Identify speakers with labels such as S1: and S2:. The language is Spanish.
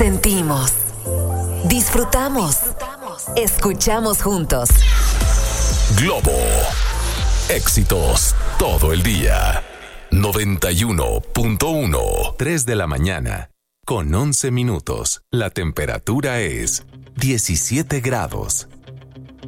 S1: Sentimos, disfrutamos, escuchamos juntos.
S2: Globo. Éxitos todo el día. 91.1. 3 de la mañana. Con 11 minutos. La temperatura es 17 grados.